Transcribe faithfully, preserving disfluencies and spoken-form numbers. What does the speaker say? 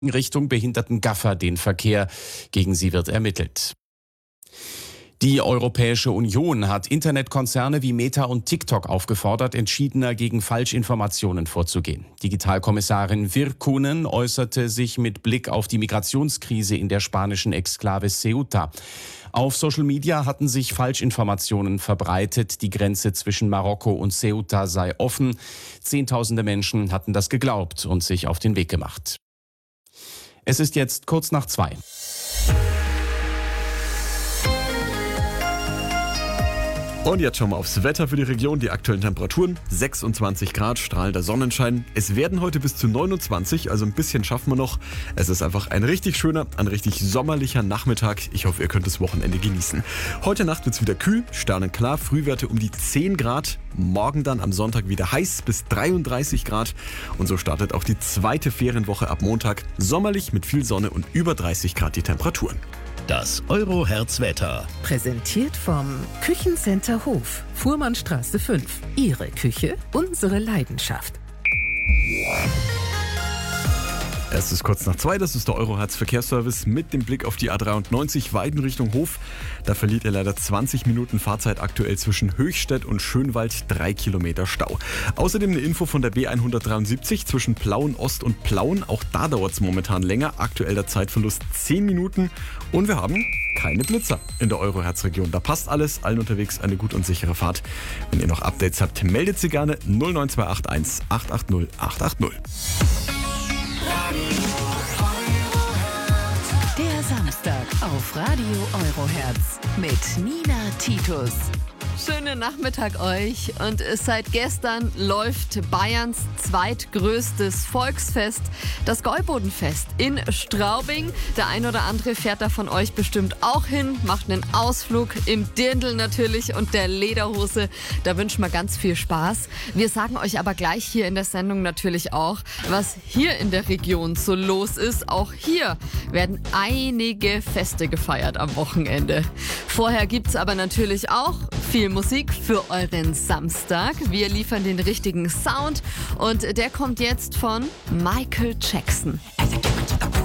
Richtung behinderten Gaffer den Verkehr. Gegen sie wird ermittelt. Die Europäische Union hat Internetkonzerne wie Meta und TikTok aufgefordert, entschiedener gegen Falschinformationen vorzugehen. Digitalkommissarin Virkkunen äußerte sich mit Blick auf die Migrationskrise in der spanischen Exklave Ceuta. Auf Social Media hatten sich Falschinformationen verbreitet, die Grenze zwischen Marokko und Ceuta sei offen. Zehntausende Menschen hatten das geglaubt und sich auf den Weg gemacht. Es ist jetzt kurz nach zwei. Und jetzt schauen wir aufs Wetter für die Region. Die aktuellen Temperaturen: sechsundzwanzig Grad, strahlender Sonnenschein. Es werden heute bis zu neunundzwanzig, also ein bisschen schaffen wir noch. Es ist einfach ein richtig schöner, ein richtig sommerlicher Nachmittag. Ich hoffe, ihr könnt das Wochenende genießen. Heute Nacht wird es wieder kühl, sternenklar, Frühwerte um die zehn Grad. Morgen dann am Sonntag wieder heiß bis dreiunddreißig Grad. Und so startet auch die zweite Ferienwoche ab Montag. Sommerlich mit viel Sonne und über dreißig Grad die Temperaturen. Das Euro-Herz-Wetter. Präsentiert vom Küchencenter Hof, Fuhrmannstraße fünf. Ihre Küche, unsere Leidenschaft. Es ist kurz nach zwei, das ist der Euro-Herz-Verkehrsservice mit dem Blick auf die A dreiundneunzig Weiden Richtung Hof. Da verliert ihr leider zwanzig Minuten Fahrzeit aktuell zwischen Höchstädt und Schönwald, drei Kilometer Stau. Außerdem eine Info von der B hundertdreiundsiebzig zwischen Plauen Ost und Plauen. Auch da dauert es momentan länger, aktuell der Zeitverlust zehn Minuten. Und wir haben keine Blitzer in der Euro-Herz-Region. Da passt alles, allen unterwegs eine gut und sichere Fahrt. Wenn ihr noch Updates habt, meldet sie gerne null neun zwei acht eins acht acht null acht acht null. Der Samstag auf Radio Euroherz mit Nina Titus. Schönen Nachmittag euch, und seit gestern läuft Bayerns zweitgrößtes Volksfest, das Gäubodenfest in Straubing. Der ein oder andere fährt da von euch bestimmt auch hin, macht einen Ausflug im Dirndl natürlich und der Lederhose. Da wünschen wir ganz viel Spaß. Wir sagen euch aber gleich hier in der Sendung natürlich auch, was hier in der Region so los ist. Auch hier werden einige Feste gefeiert am Wochenende. Vorher gibt's aber natürlich auch viel Musik für euren Samstag. Wir liefern den richtigen Sound und der kommt jetzt von Michael Jackson.